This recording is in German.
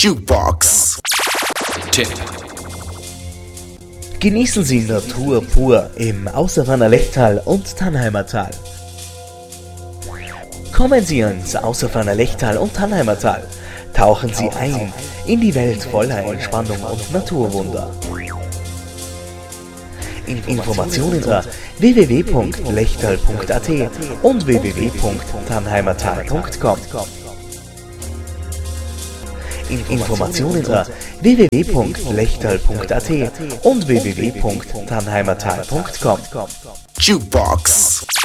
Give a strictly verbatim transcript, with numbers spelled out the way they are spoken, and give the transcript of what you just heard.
Jukebox Tipp. Genießen Sie Natur pur im Außerwanner Lechtal und Tannheimer Tal. Kommen Sie ins Außerwanner Lechtal und Tannheimer Tal. Tauchen Sie ein in die Welt voller Entspannung und Naturwunder. Informationen unter w w w punkt lechtal punkt a t und w w w punkt tannheimertal punkt com. Informationen unter w w w punkt lechtal punkt a t und w w w punkt tannheimertal punkt com. Jukebox.